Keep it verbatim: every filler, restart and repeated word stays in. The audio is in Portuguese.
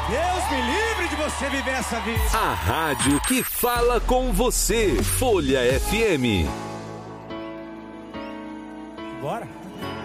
Deus me livre de você viver essa vida. A rádio que fala com você. Folha F M. Bora.